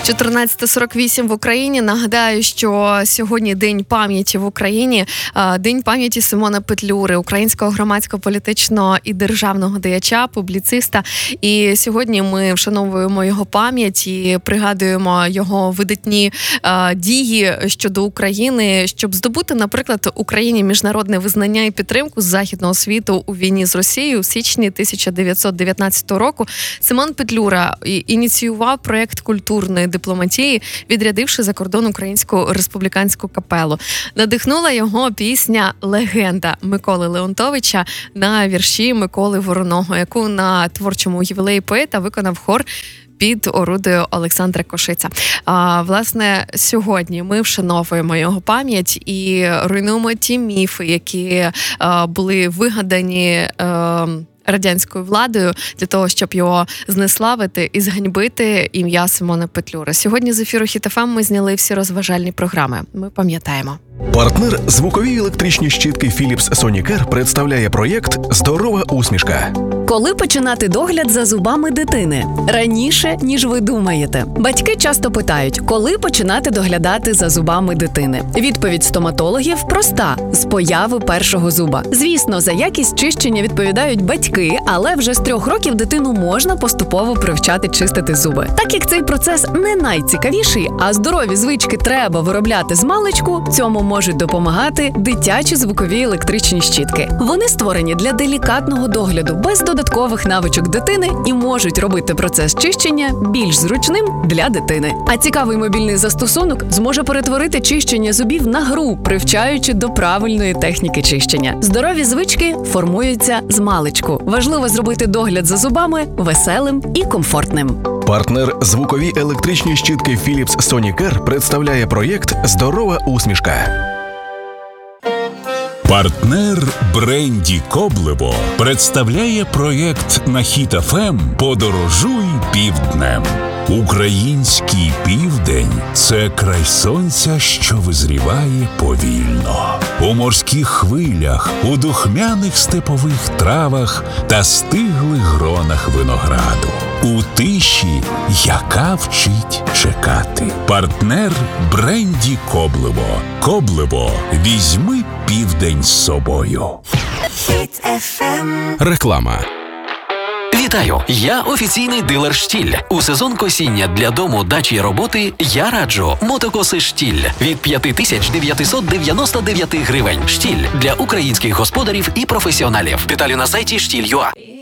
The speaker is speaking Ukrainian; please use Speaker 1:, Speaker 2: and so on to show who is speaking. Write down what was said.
Speaker 1: 14:48 в Україні. Нагадаю, що сьогодні День пам'яті в Україні, День пам'яті Симона Петлюри, українського громадсько-політичного і державного діяча, публіциста. І сьогодні ми вшановуємо його пам'ять і пригадуємо його видатні дії щодо України, щоб здобути, наприклад, Україні міжнародне визнання і підтримку з західного світу у війні з Росією. У січні 1919 року Симон Петлюра ініціював проєкт культурної дипломатії, відрядивши за кордон Українську республіканську капелу. Надихнула його пісня «Легенда» Миколи Леонтовича на вірші Миколи Вороного, яку на творчому ювілеї поета виконав хор під орудою Олександра Кошиця. Власне, сьогодні ми вшановуємо його пам'ять і руйнуємо ті міфи, які були вигадані радянською владою для того, щоб його знеславити і зганьбити ім'я Симона Петлюри. Сьогодні з ефіру Хіт ФМ ми зняли всі розважальні програми. Ми пам'ятаємо.
Speaker 2: Партнер звукові електричні щітки Philips Sonicare представляє проєкт «Здорова усмішка».
Speaker 3: Коли починати догляд за зубами дитини? Раніше, ніж ви думаєте. Батьки часто питають, коли починати доглядати за зубами дитини. Відповідь стоматологів проста – з появи першого зуба. Звісно, за якість чищення відповідають батьки, але вже з 3 років дитину можна поступово привчати чистити зуби. Так як цей процес не найцікавіший, а здорові звички треба виробляти змалечку, цьому можуть допомагати дитячі звукові електричні щітки. Вони створені для делікатного догляду, без додаткових навичок дитини і можуть робити процес чищення більш зручним для дитини. А цікавий мобільний застосунок зможе перетворити чищення зубів на гру, привчаючи до правильної техніки чищення. Здорові звички формуються змалечку. Важливо зробити догляд за зубами веселим і комфортним.
Speaker 2: Партнер звукові електричні щітки Philips Sonicare представляє проєкт «Здорова усмішка».
Speaker 4: Партнер бренді Коблево представляє проєкт на Хіт ФМ «Подорожуй півднем». Український південь – це край сонця, що визріває повільно. У морських хвилях, у духмяних степових травах та стиглих гронах винограду. У тиші, яка вчить чекати. Партнер бренді Коблево. Коблево, візьми південь з собою.
Speaker 2: Реклама.
Speaker 5: Вітаю! Я офіційний дилер «Штіль». У сезон косіння для дому, дачі й роботи я раджу мотокоси «Штіль» від 5999 гривень. «Штіль» для українських господарів і професіоналів. Деталі на сайті «Штіль.ua».